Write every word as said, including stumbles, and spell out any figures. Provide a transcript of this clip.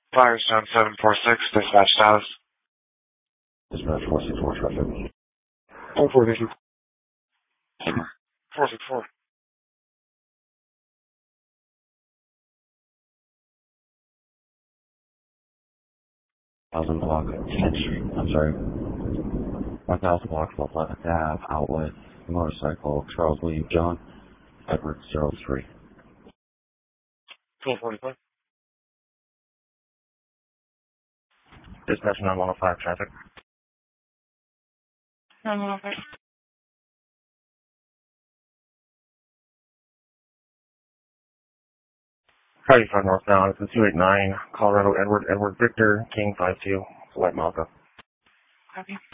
Firestone seven four six, dispatch status. Dispatch four six four traffic. four four six four six four. Thousand block tenth Street. I'm sorry. One thousand block of eleventh Ave outlet motorcycle Charles William John Edward zero three. twelve forty-five. Dispatch nine one oh five traffic. nine one oh five. thirty-five northbound. It's a two eight nine Colorado Edward Edward Victor King five two White Malta. Copy.